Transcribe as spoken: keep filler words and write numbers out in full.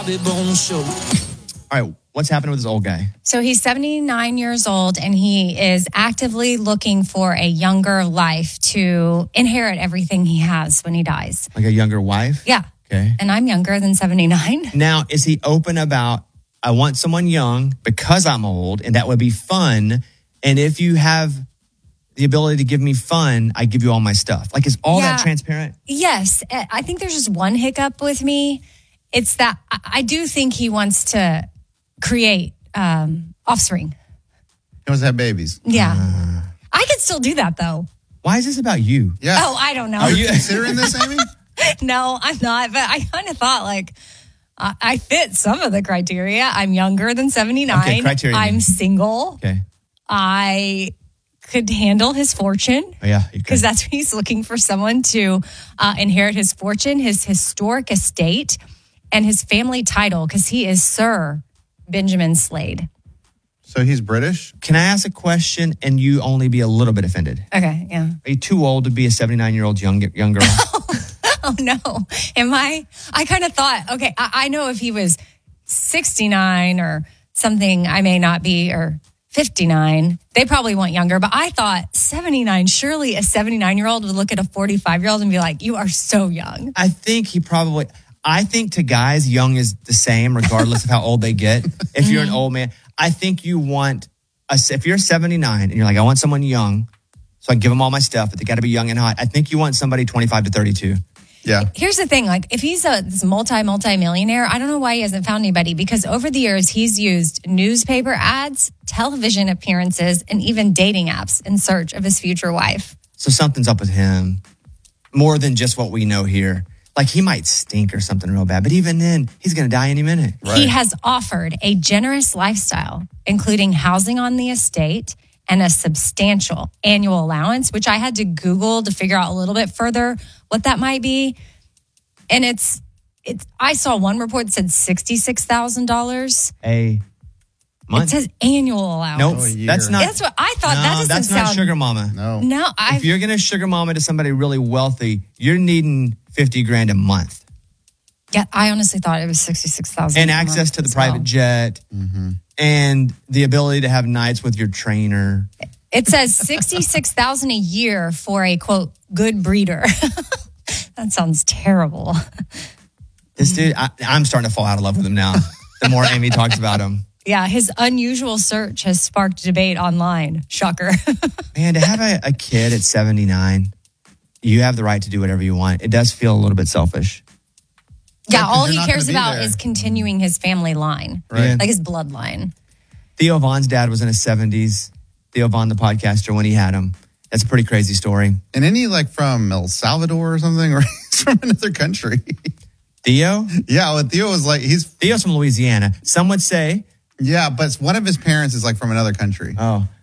All right, what's happening with this old guy? So he's seventy-nine years old, and he is actively looking for a younger life to inherit everything he has when he dies. Like a younger wife? Yeah. Okay. And I'm younger than seventy-nine. Now, is he open about, I want someone young because I'm old, and that would be fun. And if you have the ability to give me fun, I give you all my stuff. Like, is all Yeah. that transparent? Yes. I think there's just one hiccup with me. It's that I I do think he wants to create um, offspring. He wants to have babies. Yeah. Uh, I could still do that, though. Why is this about you? Yeah. Oh, I don't know. Are you considering this, Amy? No, I'm not. But I kind of thought like uh, I fit some of the criteria. I'm younger than seventy-nine. Okay, criteria. I'm single. Okay. I could handle his fortune. Oh, yeah. Because that's what he's looking for, someone to uh, inherit his fortune, his historic estate, and his family title, because he is Sir Benjamin Slade. So he's British? Can I ask a question and you only be a little bit offended? Okay, yeah. Are you too old to be a seventy-nine-year-old young, young girl? Oh, no. Am I? I kind of thought, okay, I, I know if he was sixty-nine or something, I may not be, or fifty-nine. They probably want younger, but I thought seventy-nine, surely a seventy-nine-year-old would look at a forty-five-year-old and be like, you are so young. I think he probably... I think to guys, young is the same regardless of how old they get. If you're an old man, I think you want, a, if you're seventy-nine and you're like, I want someone young, so I can give them all my stuff, but they got to be young and hot. I think you want somebody twenty-five to thirty-two. Yeah. Here's the thing, like if he's a this multi, multi-millionaire, I don't know why he hasn't found anybody, because over the years, he's used newspaper ads, television appearances, and even dating apps in search of his future wife. So something's up with him more than just what we know here. Like he might stink or something real bad, but even then, he's going to die any minute. Right. He has offered a generous lifestyle, including housing on the estate and a substantial annual allowance, which I had to Google to figure out a little bit further what that might be. And it's, it's. I saw one report that said sixty-six thousand dollars. A month? It says annual allowance. Nope, Oh, a year. that's not. That's what I thought. No, that doesn't that's sound. not sugar mama. No. No, I. If you're going to sugar mama to somebody really wealthy, you're needing fifty grand a month. Yeah, I honestly thought it was sixty-six thousand. And access to the private well. jet Mm-hmm. and the ability to have nights with your trainer. It says sixty-six thousand a year for a quote good breeder. That sounds terrible. This dude, I, I'm starting to fall out of love with him now. The more Amy talks about him. Yeah, his unusual search has sparked debate online. Shocker. Man, to have a, a kid at seventy-nine, you have the right to do whatever you want. It does feel a little bit selfish. Yeah, Yeah, 'cause all they're he not cares gonna be about there. is continuing his family line, Right. like his bloodline. Theo Vaughn's dad was in his seventies. Theo Vaughn, the podcaster, when he had him. That's a pretty crazy story. And any like from El Salvador or something, or he's from another country. Theo? Yeah, well, Theo was like, he's, Theo's from Louisiana. Some would say, yeah, but one of his parents is like from another country. oh,